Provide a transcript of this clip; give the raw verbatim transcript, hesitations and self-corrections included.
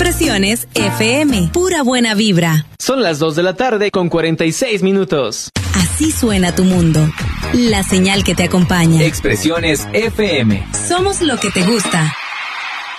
Expresiones F M, pura buena vibra. Son las dos de la tarde con cuarenta y seis minutos. Así suena tu mundo. La señal que te acompaña. Expresiones F M. Somos lo que te gusta.